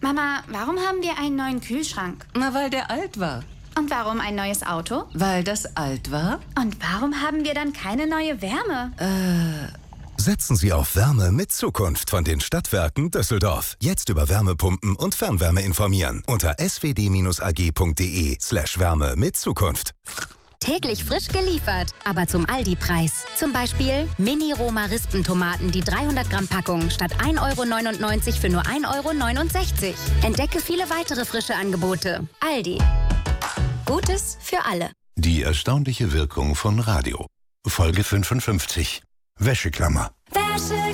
Mama, warum haben wir einen neuen Kühlschrank? Na, weil der alt war. Und warum ein neues Auto? Weil das alt war. Und warum haben wir dann keine neue Wärme? Setzen Sie auf Wärme mit Zukunft von den Stadtwerken Düsseldorf. Jetzt über Wärmepumpen und Fernwärme informieren unter swd-ag.de/Wärme mit Zukunft. Täglich frisch geliefert, aber zum Aldi-Preis. Zum Beispiel Mini-Roma-Rispentomaten, die 300 Gramm Packung statt 1,99 € für nur 1,69 €. Entdecke viele weitere frische Angebote. Aldi. Gutes für alle. Die erstaunliche Wirkung von Radio. Folge 55. Wäscheklammer.